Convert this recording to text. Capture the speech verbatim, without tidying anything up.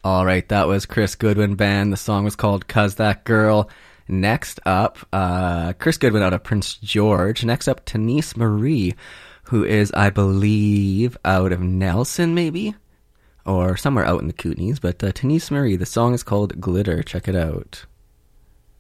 All right, that was Chris Goodwin Band. The song was called "Cause That Girl." Next up, uh, Chris Goodwin out of Prince George. Next up, Denise Marie, who is, I believe, out of Nelson, maybe? Or somewhere out in the Kootenays. But uh, Denise Marie, the song is called Glitter. Check it out.